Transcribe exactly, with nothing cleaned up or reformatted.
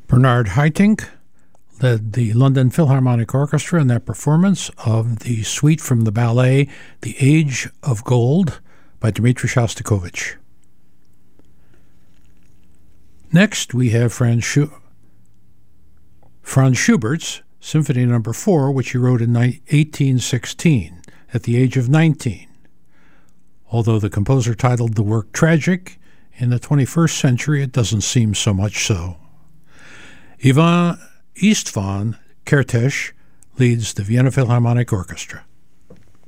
Bernard Haitink led the London Philharmonic Orchestra in that performance of the suite from the ballet The Age of Gold by Dmitri Shostakovich. Next, we have Franz, Schu- Franz Schubert's Symphony Number four, which he wrote in eighteen sixteen, at the age of nineteen. Although the composer titled the work tragic, in the twenty-first century it doesn't seem so much so. Ivan Istvan Kertész leads the Vienna Philharmonic Orchestra.